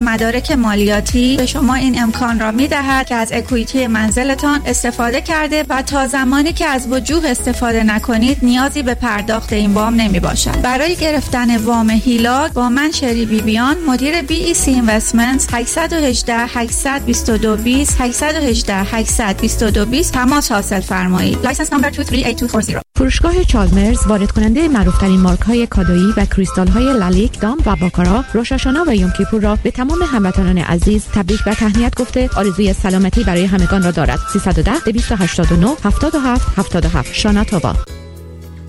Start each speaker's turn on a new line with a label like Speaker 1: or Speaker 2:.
Speaker 1: مدارک مالیاتی به شما این امکان را می‌دهد که از اکوئیتی منزلتان استفاده کرده و تا زمانی که از وجوه استفاده نکنید نیازی به پرداخت این وام نمی‌باشد. برای گرفتن وام هیلاک با من شری بیبیان مدیر BEC Investments 818 822 20 818 822 20 تماس حاصل فرمایید. لایسنس نمبر 238240.
Speaker 2: فروشگاه چالمرز وارد کننده معروف‌ترین مارک‌های کادویی و کریستال‌های لالیک، دام و باکارا، روشاشانا و یوم کیپور را به تمام هموطنان عزیز تبریک و تهنیت گفته آرزوی سلامتی برای همگان را دارد. 310 289 77 77 شانا توبا.